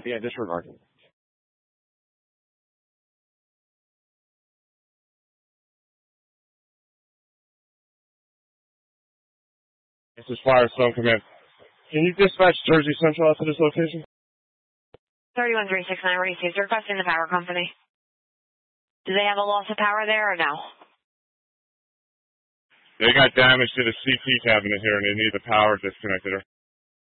Yeah, disregard. This is Firestone Command. Can you dispatch Jersey Central out to this location? 31369 received requesting the power company. Do they have a loss of power there or no? They got damage to the CT cabinet here and they need the power disconnected.